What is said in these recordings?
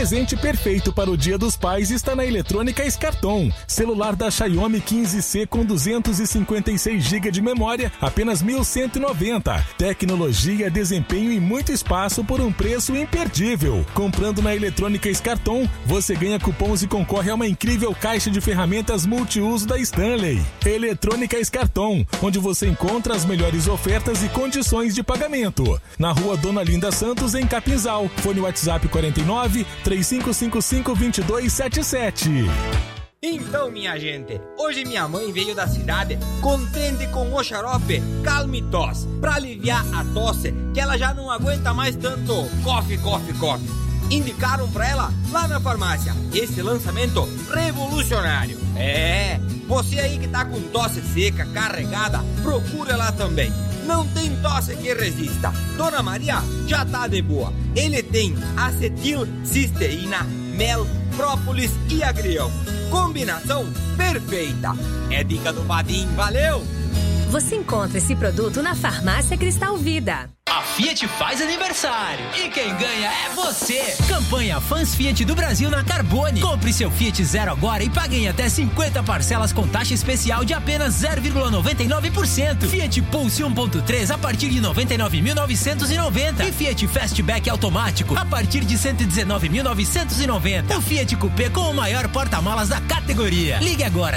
presente perfeito para o Dia dos Pais está na Eletrônica Scarton. Celular da Xiaomi 15C com 256 GB de memória, apenas 1.190. Tecnologia, desempenho e muito espaço por um preço imperdível. Comprando na Eletrônica Scarton, você ganha cupons e concorre a uma incrível caixa de ferramentas multiuso da Stanley. Eletrônica Scarton, onde você encontra as melhores ofertas e condições de pagamento. Na Rua Dona Linda Santos, em Capinzal. Fone WhatsApp 49 3555 2277. Então, minha gente, hoje minha mãe veio da cidade contente com o xarope Calme Tosse, pra aliviar a tosse que ela já não aguenta mais tanto coffee. Indicaram pra ela lá na farmácia esse lançamento revolucionário. Você aí que tá com tosse seca, carregada, procura lá também. Não tem tosse que resista. Dona Maria já tá de boa. Ele tem acetilcisteína, mel, própolis e agrião. Combinação perfeita. É dica do Vadim, valeu! Você encontra esse produto na Farmácia Cristal Vida. A Fiat faz aniversário e quem ganha é você. Campanha Fãs Fiat do Brasil na Carbone. Compre seu Fiat Zero agora e pague em até 50 parcelas com taxa especial de apenas 0,99%. Fiat Pulse 1.3 a partir de 99.990 e Fiat Fastback automático a partir de 119.990. O Fiat Coupé com o maior porta-malas da categoria. Ligue agora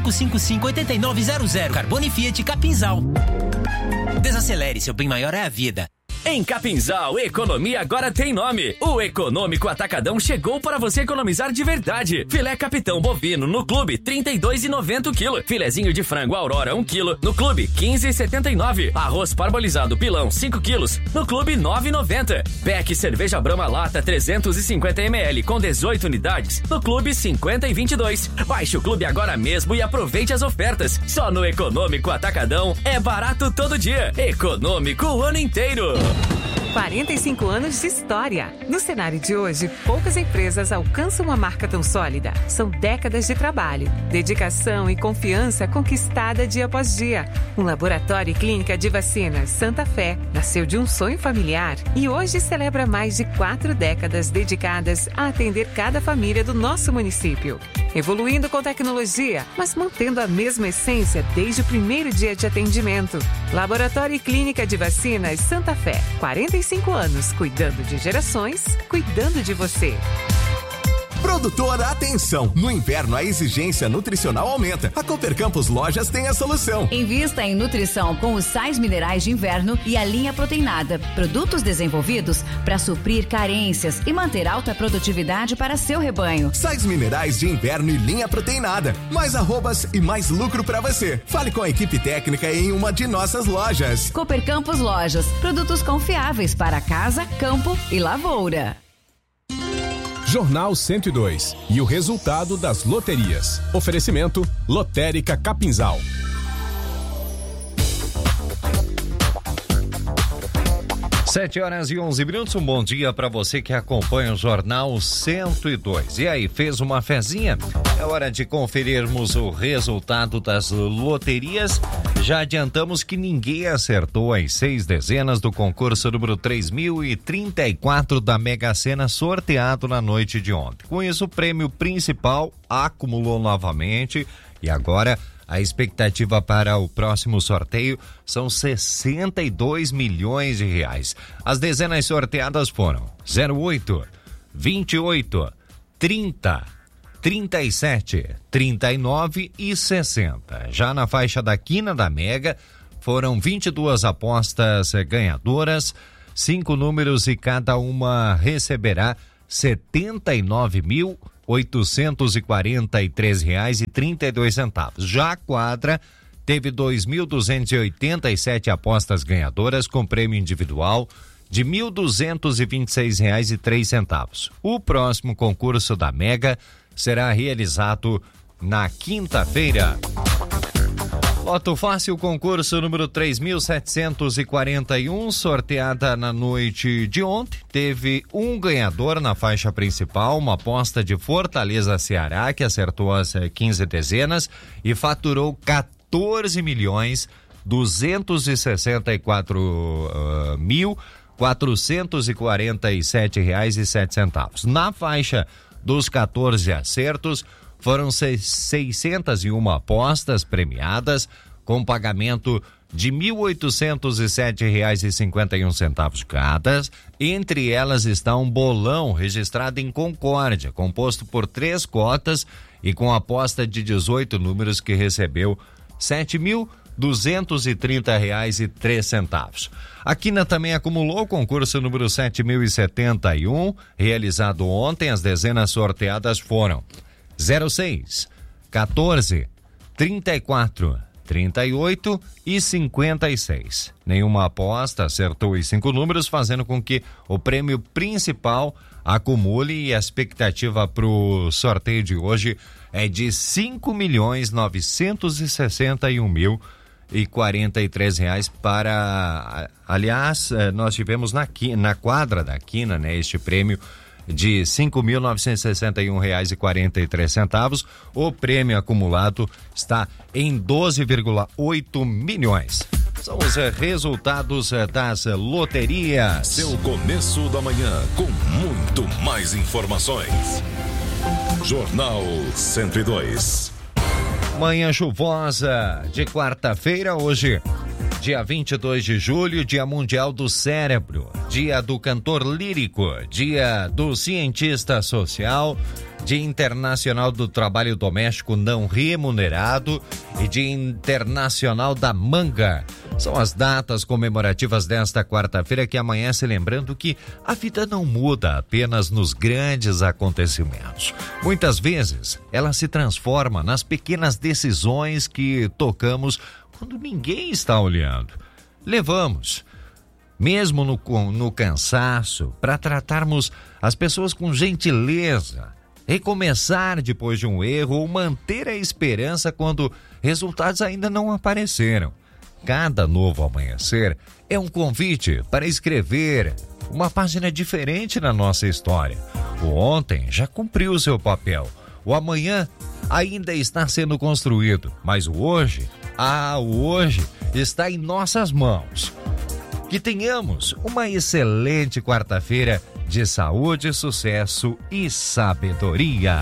3555-8900. Carbone Fiat Capinzal. Desacelere, seu bem maior é a vida. Em Capinzal, economia agora tem nome. O Econômico Atacadão chegou para você economizar de verdade. Filé Capitão bovino no Clube, R$ 32,90 o quilo. Filezinho de frango Aurora, 1 quilo, no Clube, R$ 15,79. Arroz parbolizado Pilão, 5 quilos, no Clube, R$ 9,90. Beck Cerveja Brahma Lata, 350 ml, com 18 unidades, no Clube, 50,22. Baixe o Clube agora mesmo e aproveite as ofertas. Só no Econômico Atacadão é barato todo dia. Econômico o ano inteiro. 45 anos de história. No cenário de hoje, poucas empresas alcançam uma marca tão sólida. São décadas de trabalho, dedicação e confiança conquistada dia após dia. Um laboratório e clínica de vacinas Santa Fé nasceu de um sonho familiar e hoje celebra mais de 4 décadas dedicadas a atender cada família do nosso município. Evoluindo com tecnologia, mas mantendo a mesma essência desde o primeiro dia de atendimento. Laboratório e Clínica de Vacinas Santa Fé. 45 anos, cuidando de gerações, cuidando de você. Produtor, atenção! No inverno a exigência nutricional aumenta. A Cooper Campos Lojas tem a solução. Invista em nutrição com os sais minerais de inverno e a linha proteinada. Produtos desenvolvidos para suprir carências e manter alta produtividade para seu rebanho. Sais minerais de inverno e linha proteinada. Mais arrobas e mais lucro para você. Fale com a equipe técnica em uma de nossas lojas. Cooper Campos Lojas. Produtos confiáveis para casa, campo e lavoura. Jornal 102 e o resultado das loterias. Oferecimento Lotérica Capinzal. 7h11. Um bom dia para você que acompanha o Jornal 102. E aí, fez uma fezinha? É hora de conferirmos o resultado das loterias. Já adiantamos que ninguém acertou as 6 dezenas do concurso número 3034 da Mega Sena sorteado na noite de ontem. Com isso, o prêmio principal acumulou novamente e agora a expectativa para o próximo sorteio são 62 milhões de reais. As dezenas sorteadas foram 08, 28, 30, 37, 39 e 60. Já na faixa da quina da Mega, foram 22 apostas ganhadoras, 5 números e cada uma receberá R$ 79.843,32. Já a quadra teve 2.287 apostas ganhadoras com prêmio individual de R$ 1.226,03. O próximo concurso da Mega será realizado na quinta-feira. Loto Fácil, concurso número 3.741, sorteada na noite de ontem. Teve um ganhador na faixa principal, uma aposta de Fortaleza Ceará, que acertou as 15 dezenas e faturou 14.264.000 R$ 447,07. Na faixa dos 14 acertos, foram 601 apostas premiadas, com pagamento de R$ 1.807,51 cada. Entre elas está um bolão registrado em Concórdia, composto por 3 cotas e com aposta de 18 números, que recebeu R$ 7.230,03. A Quina também acumulou o concurso número 7.071, realizado ontem. As dezenas sorteadas foram 06, 14, 34, 38 e 56. Nenhuma aposta acertou os 5 números, fazendo com que o prêmio principal acumule, e a expectativa para o sorteio de hoje é de R$ 5.961.043 para... Aliás, nós tivemos na quadra da Quina, né, este prêmio de R$ 5.961,43. O prêmio acumulado está em 12,8 milhões. São os resultados das loterias. Seu começo da manhã com muito mais informações. Jornal 102. Manhã chuvosa de quarta-feira, hoje, dia 22 de julho, Dia Mundial do Cérebro, Dia do Cantor Lírico, Dia do Cientista Social, Dia Internacional do Trabalho Doméstico Não Remunerado e Dia Internacional da Manga. São as datas comemorativas desta quarta-feira, que amanhece lembrando que a vida não muda apenas nos grandes acontecimentos. Muitas vezes ela se transforma nas pequenas decisões que tocamos quando ninguém está olhando. Levamos, mesmo no cansaço, para tratarmos as pessoas com gentileza, recomeçar depois de um erro ou manter a esperança quando resultados ainda não apareceram. Cada novo amanhecer é um convite para escrever uma página diferente na nossa história. O ontem já cumpriu seu papel. O amanhã ainda está sendo construído, mas o hoje está em nossas mãos. Que tenhamos uma excelente quarta-feira de saúde, sucesso e sabedoria.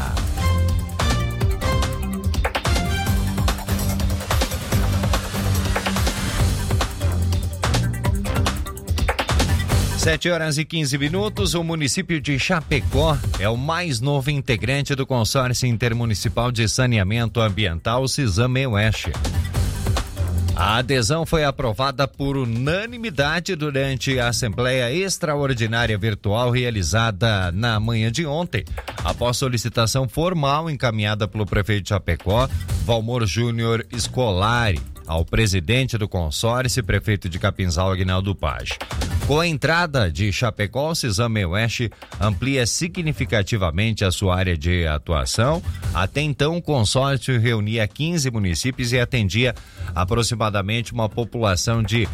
7h15. O município de Chapecó é o mais novo integrante do Consórcio Intermunicipal de Saneamento Ambiental, CISAM-Oeste. A adesão foi aprovada por unanimidade durante a Assembleia Extraordinária Virtual realizada na manhã de ontem, após solicitação formal encaminhada pelo prefeito de Chapecó, Valmor Júnior Scolari, ao presidente do consórcio, prefeito de Capinzal, Aguinaldo Page. Com a entrada de Chapecó, o CISAM-Oeste amplia significativamente a sua área de atuação. Até então, o consórcio reunia 15 municípios e atendia aproximadamente uma população de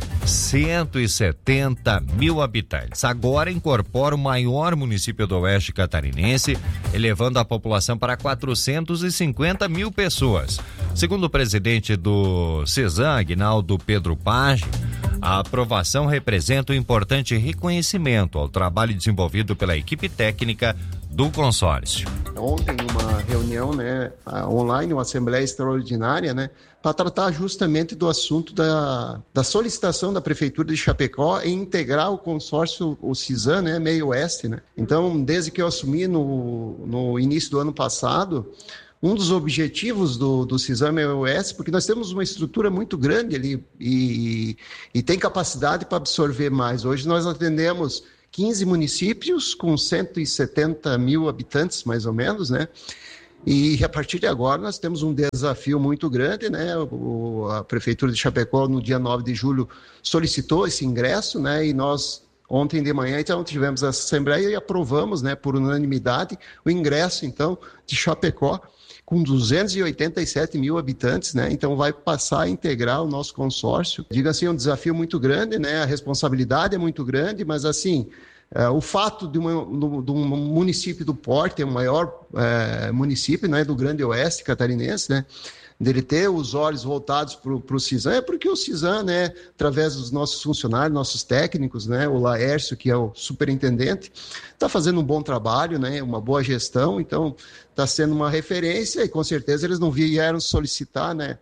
170 mil habitantes. Agora incorpora o maior município do Oeste Catarinense, elevando a população para 450 mil pessoas. Segundo o presidente do CISAM, Aguinaldo Pedro Page, a aprovação representa um importante reconhecimento ao trabalho desenvolvido pela equipe técnica do consórcio. Ontem, uma reunião, online, uma assembleia extraordinária, para tratar justamente do assunto da solicitação da Prefeitura de Chapecó em integrar o consórcio, o CISAM, Meio Oeste. Então, desde que eu assumi no início do ano passado, um dos objetivos do CISAM-Oeste, porque nós temos uma estrutura muito grande ali e tem capacidade para absorver mais. Hoje nós atendemos 15 municípios com 170 mil habitantes, mais ou menos, E a partir de agora nós temos um desafio muito grande, A Prefeitura de Chapecó, no dia 9 de julho, solicitou esse ingresso, E nós, ontem de manhã, então, tivemos essa assembleia e aprovamos, por unanimidade, o ingresso, então, de Chapecó, com 287 mil habitantes, Então vai passar a integrar o nosso consórcio. Diga assim, é um desafio muito grande, A responsabilidade é muito grande, mas assim, o fato de um município do porte, o maior município, do Grande Oeste Catarinense, dele ter os olhos voltados para o CISAM, é porque o CISAM, né, através dos nossos funcionários, nossos técnicos, né, o Laércio, que é o superintendente, está fazendo um bom trabalho, né, uma boa gestão, então está sendo uma referência e com certeza eles não vieram solicitar, né,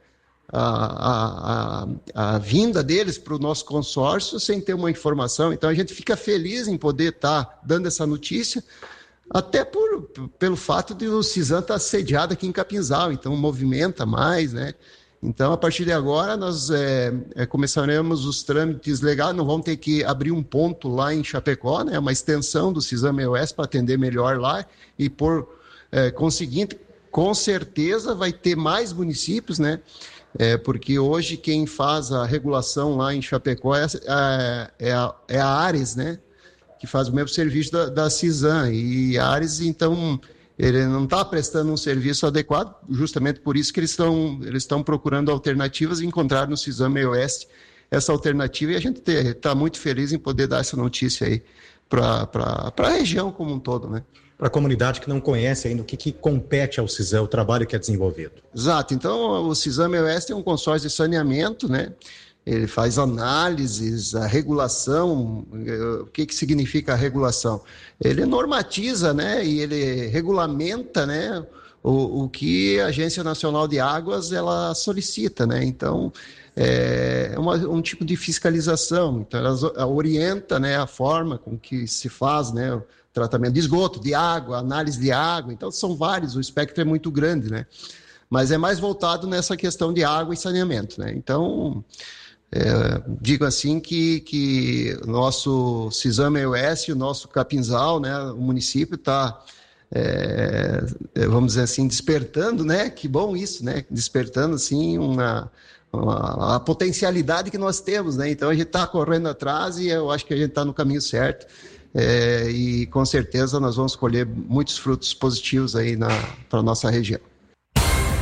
a vinda deles para o nosso consórcio sem ter uma informação. Então a gente fica feliz em poder estar dando essa notícia, até pelo fato de o CISAM estar sediado aqui em Capinzal, então movimenta mais, né? Então, a partir de agora, nós começaremos os trâmites legais, não vamos ter que abrir um ponto lá em Chapecó, né? Uma extensão do CISAM MEUS para atender melhor lá e, por conseguinte, com certeza vai ter mais municípios, né? Porque hoje quem faz a regulação lá em Chapecó é a Ares, né? Que faz o mesmo serviço da CISAM, e a Ares, então, ele não está prestando um serviço adequado, justamente por isso que eles estão procurando alternativas e encontraram no CISAM MEUS essa alternativa, e a gente está muito feliz em poder dar essa notícia aí para a região como um todo, né? Para a comunidade que não conhece ainda o que compete ao CISAM, o trabalho que é desenvolvido. Exato, então o CISAM MEUS tem um consórcio de saneamento, né? Ele faz análises, a regulação. O que significa a regulação? Ele normatiza, né, e ele regulamenta, né, o que a Agência Nacional de Águas ela solicita, né? Então é um tipo de fiscalização. Então ela orienta, né, a forma com que se faz, né, o tratamento de esgoto, de água, análise de água. Então são vários, o espectro é muito grande, né? Mas é mais voltado nessa questão de água e saneamento, né? Então digo assim que o nosso CISAM MEUS, o nosso Capinzal, né, o município está, vamos dizer assim, despertando, né? Que bom isso, né? Despertando assim a potencialidade que nós temos, né? Então a gente está correndo atrás e eu acho que a gente está no caminho certo, e com certeza nós vamos colher muitos frutos positivos aí para a nossa região.